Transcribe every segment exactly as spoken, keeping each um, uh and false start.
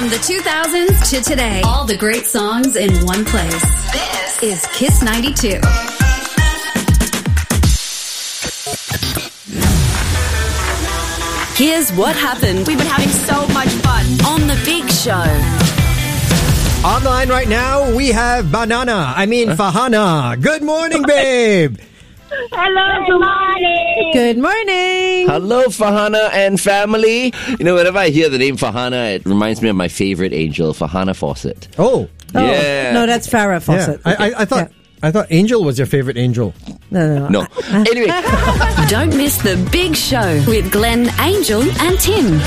From the two thousands to today, all the great songs in one place. This is Kiss ninety-two. Here's what happened. We've been having so much fun on The Big Show. Online right now, we have Banana. I mean, huh? Fahana. Good morning, babe. Hello, good morning. Good morning. Hello, Fahana and family. You know, whenever I hear the name Fahana, it reminds me of my favorite angel, Fahana Fawcett. Oh. Yeah. Oh. No, that's Farrah Fawcett. Yeah. I, I, I thought... Yeah. I thought Angel was your favorite angel. No, no, no. no. Anyway. Don't miss The Big Show with Glenn, Angel and Tim.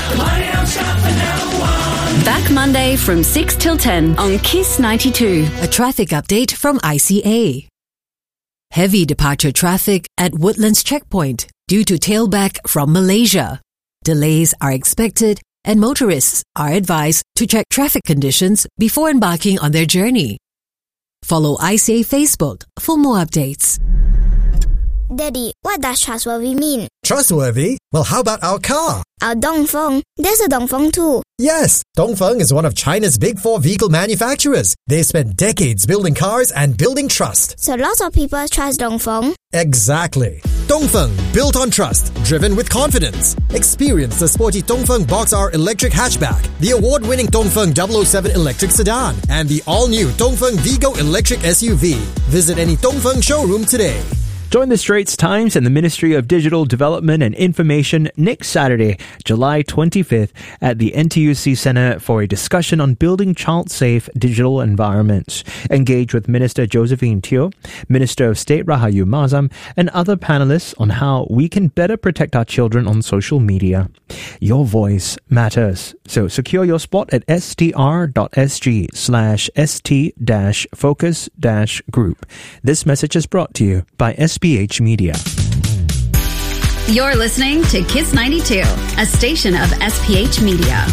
Back Monday from six till ten on Kiss ninety-two. A traffic update from I C A. Heavy departure traffic at Woodlands Checkpoint due to tailback from Malaysia. Delays are expected and motorists are advised to check traffic conditions before embarking on their journey. Follow I C A Facebook for more updates. Daddy, what does trustworthy mean? Trustworthy? Well, how about our car? Our Dongfeng. There's a Dongfeng too. Yes, Dongfeng is one of China's big four vehicle manufacturers. They spent decades building cars and building trust. So lots of people trust Dongfeng? Exactly. Dongfeng, built on trust, driven with confidence. Experience the sporty Dongfeng Box R electric hatchback, the award-winning Dongfeng double oh seven electric sedan, and the all-new Dongfeng Vigo electric S U V. Visit any Dongfeng showroom today. Join the Straits Times and the Ministry of Digital Development and Information next Saturday, July twenty-fifth, at the N T U C Centre for a discussion on building child-safe digital environments. Engage with Minister Josephine Teo, Minister of State Rahayu Mazam, and other panelists on how we can better protect our children on social media. Your voice matters. So secure your spot at str.sg slash st focus group. This message is brought to you by S B H Media. You're listening to Kiss ninety-two, a station of S P H Media.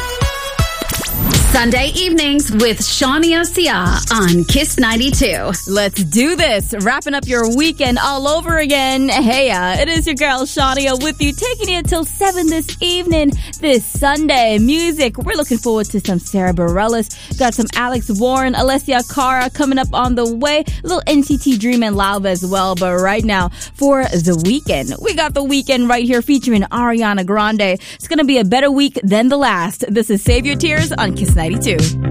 Sunday evenings with Shania Sia on Kiss ninety-two. Let's do this. Wrapping up your weekend all over again. Hey, uh, it is your girl Shania with you, taking you until seven this evening, this Sunday. Music, we're looking forward to some Sarah Bareilles. Got some Alex Warren, Alessia Cara coming up on the way. A little N C T Dream and Lauv as well. But right now, for the weekend, we got the weekend right here featuring Ariana Grande. It's going to be a better week than the last. This is Save Your Tears on Kiss ninety-two.